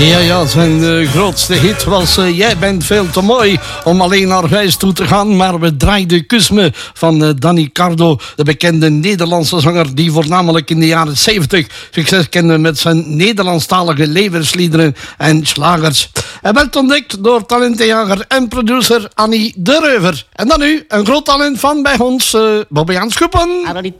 Ja, zijn grootste hit was Jij bent veel te mooi om alleen naar huis toe te gaan. Maar we draaiden Kus me van Danny Cardo, de bekende Nederlandse zanger die voornamelijk in de jaren 70 succes kende met zijn Nederlandstalige levensliederen en slagers. Hij werd ontdekt door talentenjager en producer Annie de Reuver. En dan nu een groot talent van bij ons, Bobbejaan Schoepen.